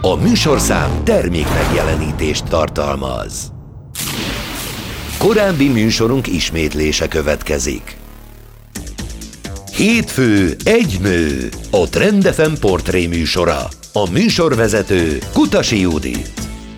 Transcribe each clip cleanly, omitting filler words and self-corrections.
A műsorszám termék megjelenítést tartalmaz. Korábbi műsorunk ismétlése következik. Hétfő, egy nő, a Trend FM portré műsora. A műsorvezető Kutasi Judit.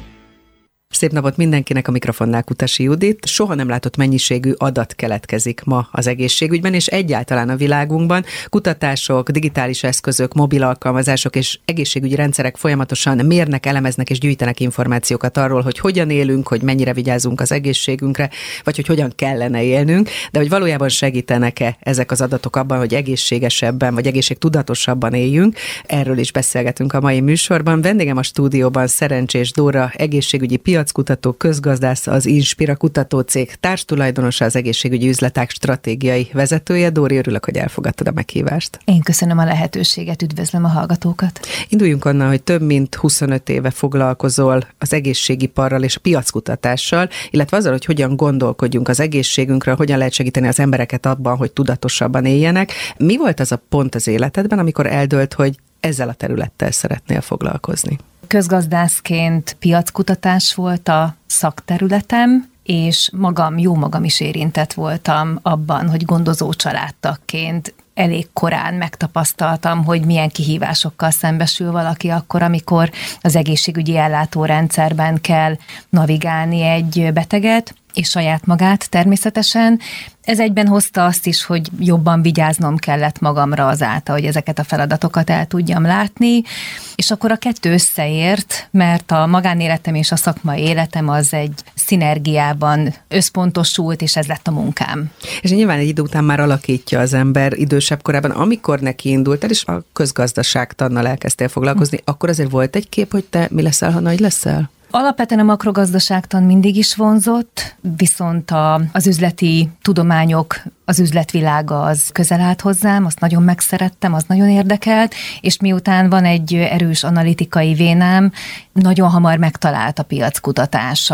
Szép napot mindenkinek, a mikrofonnál Kutasi Judit. Soha nem látott mennyiségű adat keletkezik ma az egészségügyben, és egyáltalán a világunkban. Kutatások, digitális eszközök, mobil alkalmazások és egészségügyi rendszerek folyamatosan mérnek, elemeznek és gyűjtenek információkat arról, hogy hogyan élünk, hogy mennyire vigyázunk az egészségünkre, vagy hogy hogyan kellene élnünk, de hogy valójában segítenek-e ezek az adatok abban, hogy egészségesebben vagy egészségtudatosabban éljünk. Erről is beszélgetünk a mai műsorban. Vendégem a stúdióban Szerencsés Dóra, egészségügyi piackutató, közgazdász, az Inspira kutatócég társtulajdonosa, az egészségügyi üzletág stratégiai vezetője. Dóri, örülök, hogy elfogadtad a meghívást. Én köszönöm a lehetőséget, üdvözlöm a hallgatókat. Induljunk onnan, hogy több mint 25 éve foglalkozol az egészségiparral és a piackutatással, illetve azzal, hogy hogyan gondolkodjunk az egészségünkről, hogyan lehet segíteni az embereket abban, hogy tudatosabban éljenek. Mi volt az a pont az életedben, amikor eldőlt, hogy ezzel a területtel szeretnél foglalkozni? Közgazdászként piackutatás volt a szakterületem, és jó magam is érintett voltam abban, hogy gondozó családtagként elég korán megtapasztaltam, hogy milyen kihívásokkal szembesül valaki akkor, amikor az egészségügyi ellátórendszerben kell navigálni egy beteget, és saját magát természetesen. Ez egyben hozta azt is, hogy jobban vigyáznom kellett magamra azáltal, hogy ezeket a feladatokat el tudjam látni, és akkor a kettő összeért, mert a magánéletem és a szakmai életem az egy szinergiában összpontosult, és ez lett a munkám. És nyilván egy idő után már alakítja az ember idősebb korában, amikor neki indultál, és a közgazdaságtannal elkezdtél foglalkozni, akkor azért volt egy kép, hogy te mi leszel, ha nagy leszel? Alapvetően a makrogazdaságtan mindig is vonzott, viszont az üzleti tudományok, az üzletvilága az közel állt hozzám, azt nagyon megszerettem, az nagyon érdekelt, és miután van egy erős analitikai vénám, nagyon hamar megtalált a piackutatás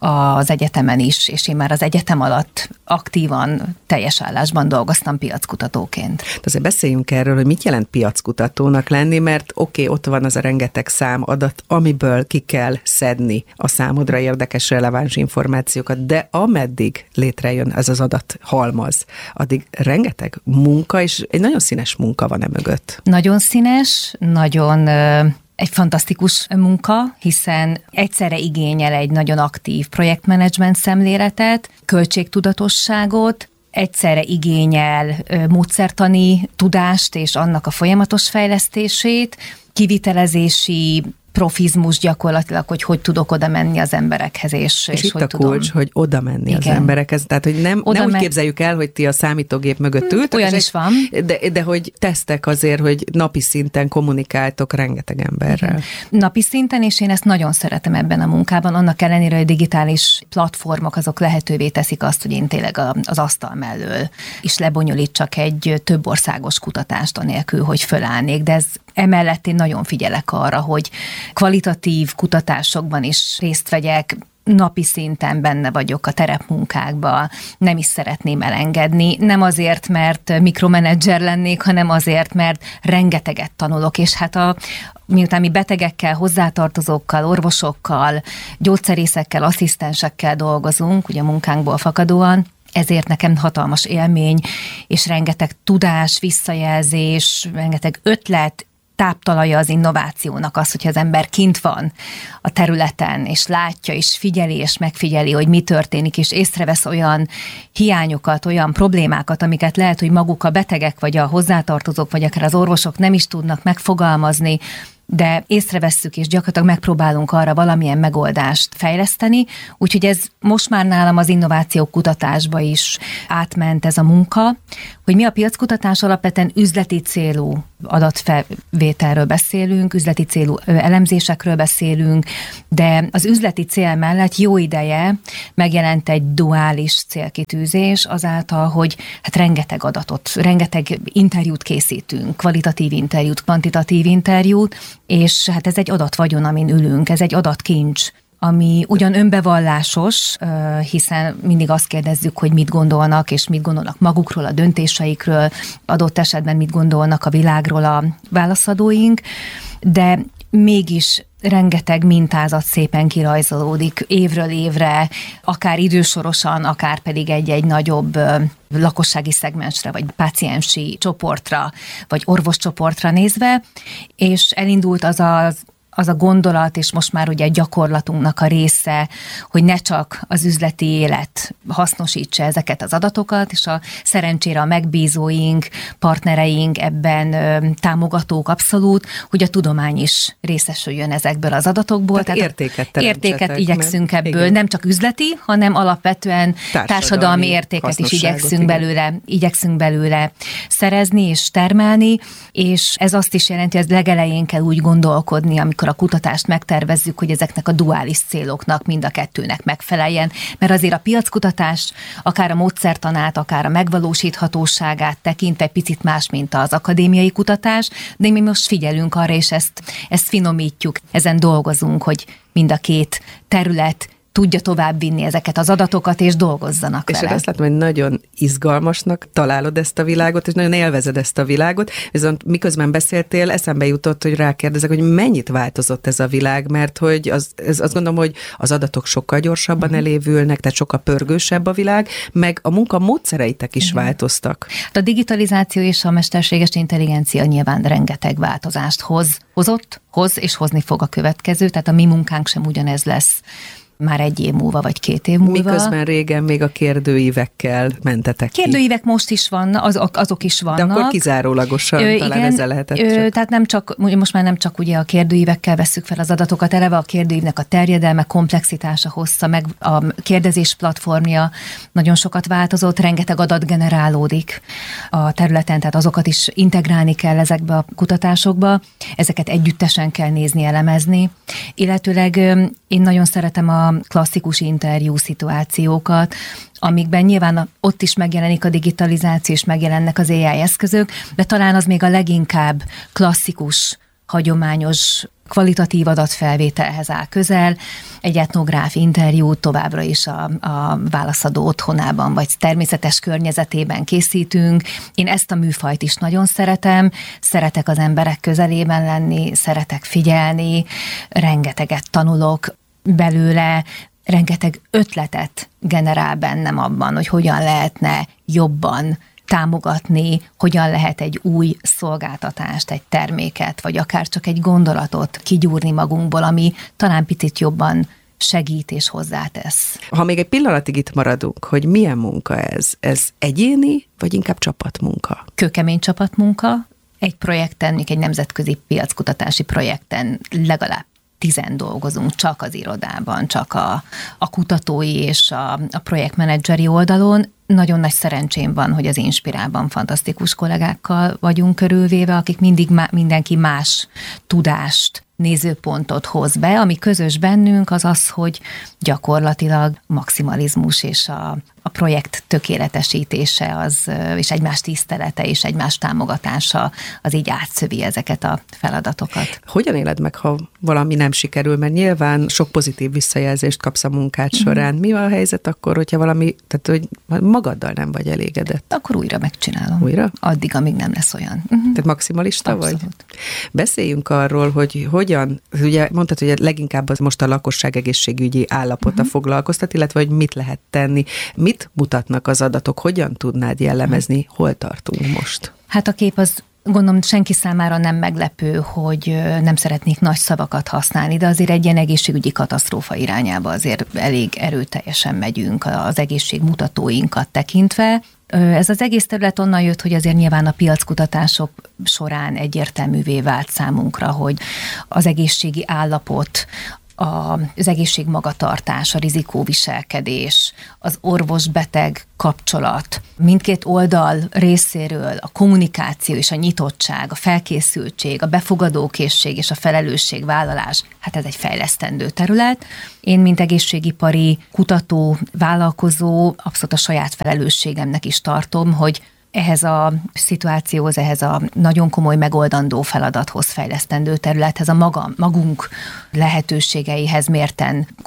az egyetemen is, és én már az egyetem alatt aktívan, teljes állásban dolgoztam piackutatóként. De azért beszéljünk erről, hogy mit jelent piackutatónak lenni, mert ott van az a rengeteg számadat, amiből ki kell szedni a számodra érdekes, releváns információkat, de ameddig létrejön ez az adathalmaz, addig rengeteg munka, és egy nagyon színes munka van mögött. Nagyon színes, nagyon egy fantasztikus munka, hiszen egyszerre igényel egy nagyon aktív projektmenedzsment szemléletet, költségtudatosságot, egyszerre igényel módszertani tudást és annak a folyamatos fejlesztését, kivitelezési profizmus gyakorlatilag, hogy tudok oda menni az emberekhez, és itt hogy a kulcs, hogy oda menni az emberekhez. Tehát, hogy nem úgy képzeljük el, hogy ti a számítógép mögött ültök. Olyan is van. De hogy tesztek azért, hogy napi szinten kommunikáltok rengeteg emberrel. Igen. Napi szinten, és én ezt nagyon szeretem ebben a munkában, annak ellenére, hogy digitális platformok azok lehetővé teszik azt, hogy én tényleg az asztal mellől is lebonyolítsak egy több országos kutatást anélkül, hogy fölállnék, de ez emellett én nagyon figyelek arra, hogy kvalitatív kutatásokban is részt vegyek, napi szinten benne vagyok a terepmunkákban, nem is szeretném elengedni. Nem azért, mert mikromenedzser lennék, hanem azért, mert rengeteget tanulok, és hát miután mi betegekkel, hozzátartozókkal, orvosokkal, gyógyszerészekkel, asszisztensekkel dolgozunk, ugye a munkánkból fakadóan, ezért nekem hatalmas élmény, és rengeteg tudás, visszajelzés, rengeteg ötlet, táptalaja az innovációnak az, hogyha az ember kint van a területen, és látja, és figyeli, és megfigyeli, hogy mi történik, és észrevesz olyan hiányokat, olyan problémákat, amiket lehet, hogy maguk a betegek, vagy a hozzátartozók, vagy akár az orvosok nem is tudnak megfogalmazni, de észrevesszük, és gyakorlatilag megpróbálunk arra valamilyen megoldást fejleszteni, úgyhogy ez most már nálam az innováció kutatásba is átment ez a munka, hogy mi a piackutatás alapvetően üzleti célú adatfelvételről beszélünk, üzleti célú elemzésekről beszélünk, de az üzleti cél mellett jó ideje megjelent egy duális célkitűzés azáltal, hogy hát rengeteg interjút készítünk, kvalitatív interjút, kvantitatív interjút, és hát ez egy adatvagyon, amin ülünk, ez egy adatkincs, ami ugyan önbevallásos, hiszen mindig azt kérdezzük, hogy mit gondolnak, és mit gondolnak magukról, a döntéseikről, adott esetben mit gondolnak a világról a válaszadóink, de mégis rengeteg mintázat szépen kirajzolódik évről évre, akár idősorosan, akár pedig egy nagyobb lakossági szegmensre, vagy páciensi csoportra, vagy orvoscsoportra nézve, és elindult az a gondolat, és most már ugye a gyakorlatunknak a része, hogy ne csak az üzleti élet hasznosítsa ezeket az adatokat, és szerencsére a megbízóink, partnereink ebben támogatók abszolút, hogy a tudomány is részesüljön ezekből az adatokból. Tehát értéket igyekszünk ebből, igen. Nem csak üzleti, hanem alapvetően társadalmi értéket is igyekszünk belőle szerezni és termelni, és ez azt is jelenti, hogy ez legelején kell úgy gondolkodni, amikor a kutatást megtervezzük, hogy ezeknek a duális céloknak mind a kettőnek megfeleljen, mert azért a piackutatás akár a módszertanát, akár a megvalósíthatóságát tekintve picit más, mint az akadémiai kutatás, de mi most figyelünk arra, és ezt finomítjuk, ezen dolgozunk, hogy mind a két terület tudja továbbvinni ezeket az adatokat, és dolgozzanak vele. És azt látom, hogy nagyon izgalmasnak találod ezt a világot, és nagyon élvezed ezt a világot, viszont miközben beszéltél, eszembe jutott, hogy rákérdezek, hogy mennyit változott ez a világ, mert hogy azt gondolom, hogy az adatok sokkal gyorsabban elévülnek, tehát sokkal pörgősebb a világ, meg a munka módszereitek is változtak. A digitalizáció és a mesterséges intelligencia nyilván rengeteg változást hoz és hozni fog a következő, tehát a mi munkánk sem ugyanez lesz már 1 év múlva, vagy 2 év múlva. Miközben régen még a kérdőívekkel mentetek ki. Kérdőívek most is vannak, azok is vannak. De akkor kizárólagosan talán igen, ezzel lehetett csak. Tehát most már nem csak ugye a kérdőívekkel vesszük fel az adatokat, eleve a kérdőívnek a terjedelme, komplexitása, hossza, meg a kérdezés platformja nagyon sokat változott, rengeteg adat generálódik a területen, tehát azokat is integrálni kell ezekbe a kutatásokba, ezeket együttesen kell nézni, elemezni, illetőleg én nagyon szeretem a klasszikus interjú szituációkat, amikben nyilván ott is megjelenik a digitalizáció, és megjelennek az AI eszközök, de talán az még a leginkább klasszikus, hagyományos, kvalitatív adatfelvételhez áll közel. Egy etnográf interjút továbbra is a válaszadó otthonában, vagy természetes környezetében készítünk. Én ezt a műfajt is nagyon szeretek az emberek közelében lenni, szeretek figyelni, rengeteget tanulok belőle, rengeteg ötletet generál bennem abban, hogy hogyan lehetne jobban támogatni, hogyan lehet egy új szolgáltatást, egy terméket, vagy akár csak egy gondolatot kigyúrni magunkból, ami talán picit jobban segít és hozzátesz. Ha még egy pillanatig itt maradunk, hogy milyen munka ez? Ez egyéni, vagy inkább csapatmunka? Kőkemény csapatmunka. Egy projekten, egy nemzetközi piackutatási projekten legalább 10 dolgozunk csak az irodában, csak a kutatói és a projektmenedzseri oldalon. Nagyon nagy szerencsém van, hogy az Inspirában fantasztikus kollégákkal vagyunk körülvéve, akik mindenki más tudást, nézőpontot hoz be. Ami közös bennünk az, hogy gyakorlatilag maximalizmus és a projekt tökéletesítése és egymás tisztelete és egymás támogatása az így átszövi ezeket a feladatokat. Hogyan éled meg, ha valami nem sikerül? Mert nyilván sok pozitív visszajelzést kapsz a munkád során. Mi van a helyzet akkor, hogyha valami, tehát hogy magaddal nem vagy elégedett? Akkor újra megcsinálom. Újra? Addig, amíg nem lesz olyan. Tehát maximalista abszolút vagy? Beszéljünk arról, hogy hogyan, ugye mondtad, hogy leginkább az most a lakosság egészségügyi állapota foglalkoztat, illetve hogy mit lehet tenni. Mit mutatnak az adatok? Hogyan tudnád jellemezni? Hol tartunk most? Hát a kép az, gondolom, senki számára nem meglepő, hogy nem szeretnék nagy szavakat használni, de azért egy ilyen egészségügyi katasztrófa irányába azért elég erőteljesen megyünk az egészségmutatóinkat tekintve. Ez az egész terület onnan jött, hogy azért nyilván a piackutatások során egyértelművé vált számunkra, hogy az egészségi állapot, az egészségmagatartás, a rizikóviselkedés, az orvos-beteg kapcsolat, mindkét oldal részéről a kommunikáció és a nyitottság, a felkészültség, a befogadókészség és a felelősségvállalás, hát ez egy fejlesztendő terület. Én, mint egészségipari kutató, vállalkozó, abszolút a saját felelősségemnek is tartom, hogy ehhez a szituációhoz, ehhez a nagyon komoly megoldandó feladathoz, fejlesztendő területhez, a magunk lehetőségeihez mérten